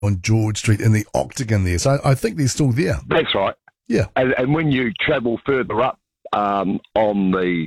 on George Street in the Octagon there. So I think they're still there. That's right. Yeah. And when you travel further up on the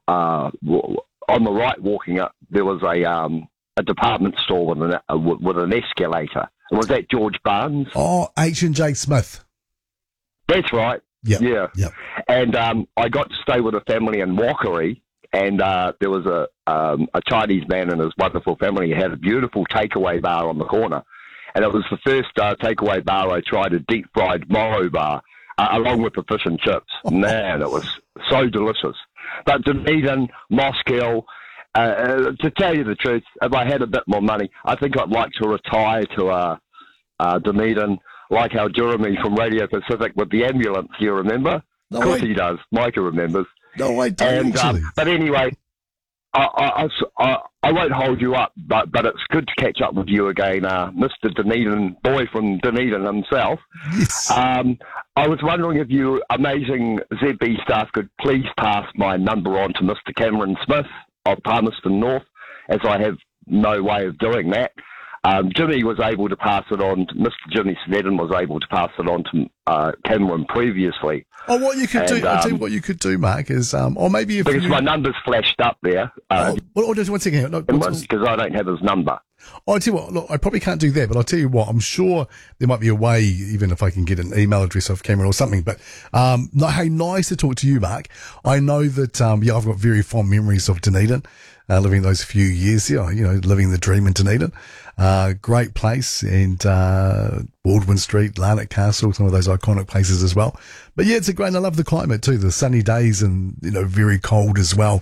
right, walking up, there was a department store with an escalator. And was that George Barnes? Oh, H&J Smith. That's right. Yep. Yeah. Yep. And I got to stay with a family in Walkery, and there was a Chinese man and his wonderful family. He had a beautiful takeaway bar on the corner. And it was the first takeaway bar I tried, a deep-fried Moro bar, along with the fish and chips. Man, it was so delicious. But Dunedin, Moscow, to tell you the truth, if I had a bit more money, I think I'd like to retire to Dunedin, like how Jeremy from Radio Pacific with the ambulance, you remember? No, of course he does. Micah remembers. No, I don't actually. But anyway, I won't hold you up, but it's good to catch up with you again, Mr. Dunedin, boy from Dunedin himself. Yes. I was wondering if you amazing ZB staff could please pass my number on to Mr. Cameron Smith of Palmerston North, as I have no way of doing that. Jimmy was able to pass it on, Mr. Jimmy Snedden was able to pass it on to Cameron previously. Oh, what you could do, I'll tell you what you could do, Mark, is, or maybe if because my number's flashed up there. Just 1 second. Because I don't have his number. I'll tell you what, look, I probably can't do that, but I'll tell you what, I'm sure there might be a way, even if I can get an email address off Cameron or something, but, hey, nice to talk to you, Mark. I know that, I've got very fond memories of Dunedin, living those few years there, living the dream in Dunedin. Great place, and, Baldwin Street, Larnac Castle, some of those iconic places as well. But yeah, it's I love the climate too, the sunny days and, very cold as well.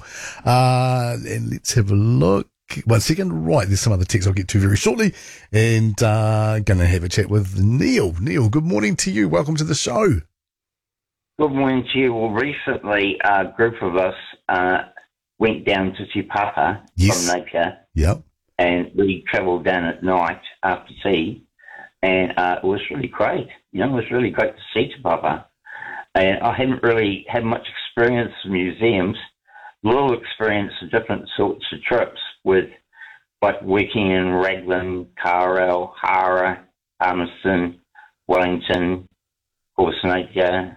And let's have a look. 1 second. Right, there's some other text I'll get to very shortly. And going to have a chat with Neil. Neil, good morning to you. Welcome to the show. Good morning to you. Well, recently a group of us went down to Te Papa from Napier. Yep. And we travelled down at night after tea. And it was really great. It was really great to see Te Papa. And I hadn't really had much experience in museums. Little experience of different sorts of trips with like working in Raglan, Carrel, Hara, Palmerston, Wellington, Napier,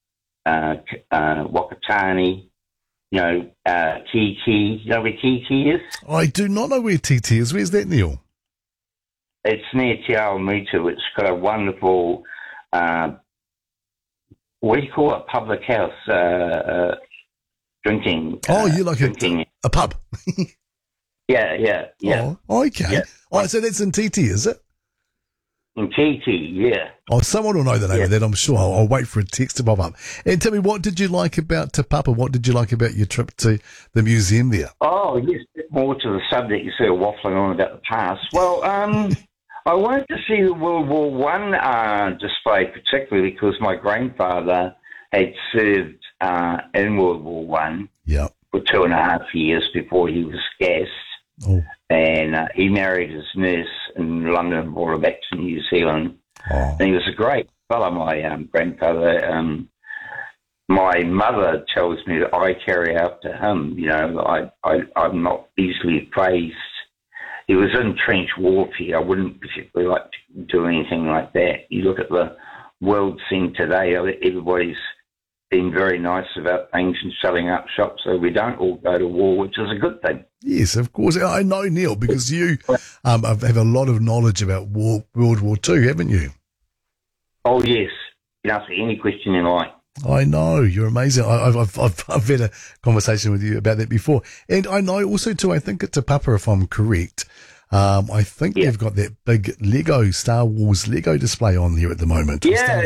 Wakatani, TT. You know where TT is? I do not know where TT is. Where's that, Neil? It's near Te Awamutu. It's got a wonderful, what do you call it, public house, drinking. You like a pub? Yeah. Oh, okay. Yeah. Oh, so that's in TT, is it? In TT, yeah. Oh, someone will know the name of that, I'm sure. I'll wait for a text to pop up. And tell me, what did you like about Te Papa? What did you like about your trip to the museum there? Oh, yes, a bit more to the subject. You're sort of waffling on about the past. Well, I wanted to see the World War One display, particularly because my grandfather had served in World War One for 2.5 years before he was gassed. Oh. And he married his nurse in London and brought her back to New Zealand. Oh. And he was a great fellow, my grandfather. My mother tells me that I carry after him. I'm not easily praised. He was in trench warfare. I wouldn't particularly like to do anything like that. You look at the world scene today, everybody's been very nice about things and selling up shop so we don't all go to war, which is a good thing. Yes, of course. I know, Neil, because you have a lot of knowledge about World War II, haven't you? Oh, yes. You can ask any question you like. I know. You're amazing. I've had a conversation with you about that before. And I know also, too, I think at Te Papa, if I'm correct, I think they've got that big Lego, Star Wars Lego display on here at the moment. Yeah,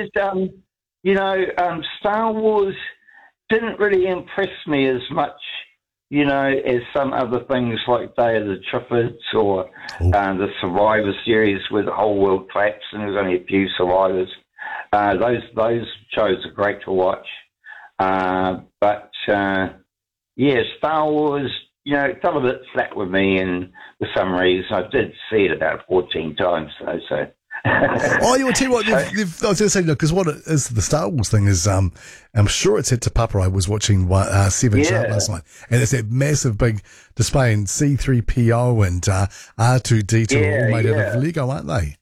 Star Wars didn't really impress me as much, as some other things like Day of the Triffids or the Survivor series where the whole world collapsed and there's only a few survivors. Those shows are great to watch. But Star Wars, it fell a bit flat with me, and for some reason I did see it about 14 times though, so. You'll tell you what, I was going to say, because what it is, the Star Wars thing is, I'm sure it's at Te Papa. I was watching 7 Sharp last night, and it's that massive big display, and C-3PO and R2-D2 are all made out of Lego, aren't they?